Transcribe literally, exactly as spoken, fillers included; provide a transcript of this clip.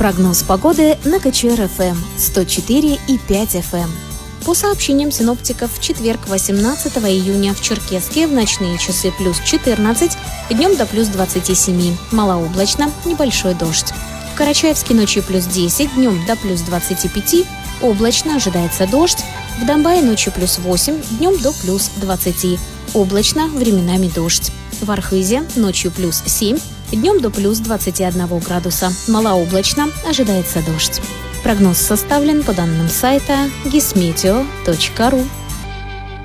Прогноз погоды на КЧР-ФМ сто четыре и пять эф эм. По сообщениям синоптиков, в четверг, восемнадцатого июня, в Черкесске в ночные часы плюс четырнадцать, днем до плюс двадцать семь, малооблачно, небольшой дождь. В Карачаевске ночью плюс десять, днем до плюс двадцать пять, облачно, ожидается дождь. В Домбае ночью плюс восемь, днем до плюс двадцать, облачно, временами дождь. В Архызе ночью плюс семь, днем до плюс двадцать один градуса, малооблачно, ожидается дождь. Прогноз составлен по данным сайта гисметео точка ру.